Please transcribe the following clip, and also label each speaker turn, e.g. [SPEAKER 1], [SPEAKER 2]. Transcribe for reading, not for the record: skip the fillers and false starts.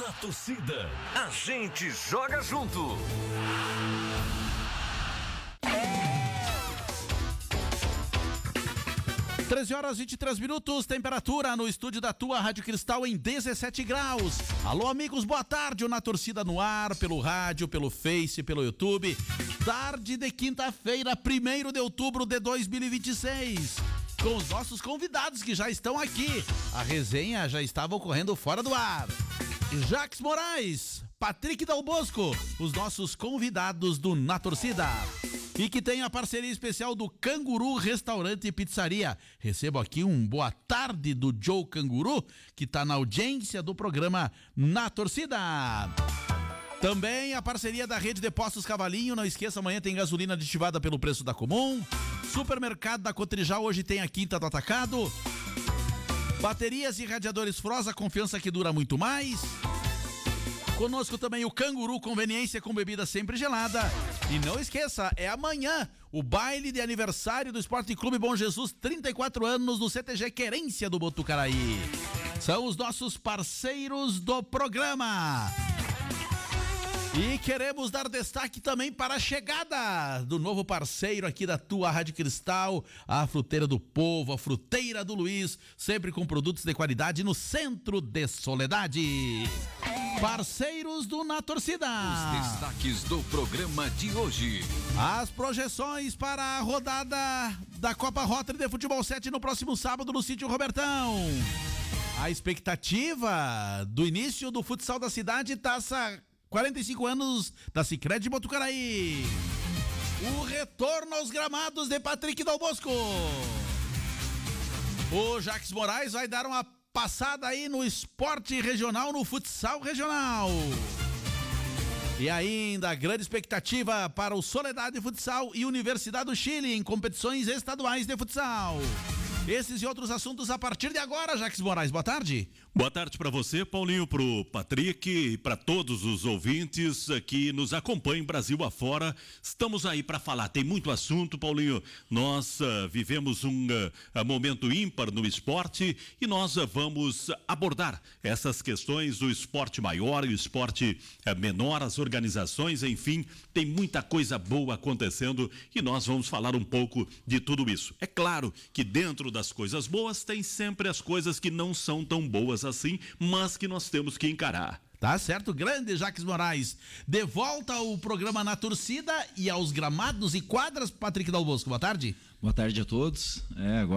[SPEAKER 1] Na torcida, a gente joga junto.
[SPEAKER 2] Treze horas 23 minutos, temperatura no estúdio da tua Rádio Cristal em 17 graus. Alô, amigos, boa tarde. O Na Torcida no ar, pelo rádio, pelo Face, pelo YouTube. Tarde de quinta-feira, 1º de outubro de 2026. Com os nossos convidados que já estão aqui. A resenha já estava ocorrendo fora do ar. Jacques Moraes, Patrick Dal Bosco, os nossos convidados do Na Torcida. E que tem a parceria especial do Canguru Restaurante e Pizzaria. Recebo aqui um boa tarde do Joe Canguru, que está na audiência do programa Na Torcida. Também a parceria da Rede de Postos Cavalinho. Não esqueça, amanhã tem gasolina aditivada pelo preço da Comum. Supermercado da Cotrijal, hoje tem a quinta do atacado. Baterias e radiadores Froza, confiança que dura muito mais. Conosco também o Canguru, conveniência com bebida sempre gelada. E não esqueça, é amanhã o baile de aniversário do Esporte Clube Bom Jesus, 34 anos no CTG Querência do Botucaraí. São os nossos parceiros do programa. E queremos dar destaque também para a chegada do novo parceiro aqui da tua Rádio Cristal, a Fruteira do Povo, a Fruteira do Luiz, sempre com produtos de qualidade no centro de Soledade. Parceiros do Na Torcida.
[SPEAKER 1] Os destaques do programa de hoje.
[SPEAKER 2] As projeções para a rodada da Copa Rotary de Futebol 7 no próximo sábado no Sítio Robertão. A expectativa do início do futsal da cidade, taça 45 anos da Sicredi de Botucaraí. O retorno aos gramados de Patrick Dal Bosco. O Jacques Moraes vai dar uma passada aí no esporte regional, no futsal regional. E ainda, grande expectativa para o Soledade Futsal e Universidade do Chile em competições estaduais de futsal. Esses e outros assuntos a partir de agora, Jacques Moraes. Boa tarde.
[SPEAKER 3] Boa tarde para você, Paulinho, pro Patrick e para todos os ouvintes que nos acompanham Brasil afora. Estamos aí para falar, tem muito assunto, Paulinho. Nós vivemos um momento ímpar no esporte e nós vamos abordar essas questões do esporte maior e o esporte menor, as organizações, enfim, tem muita coisa boa acontecendo e nós vamos falar um pouco de tudo isso. É claro que dentro das coisas boas tem sempre as coisas que não são tão boas assim, mas que nós temos que encarar.
[SPEAKER 2] Tá certo, grande Jacques Moraes. De volta ao programa Na Torcida e aos gramados e quadras, Patrick Dal Bosco. Boa tarde.
[SPEAKER 4] Boa tarde a todos. Agora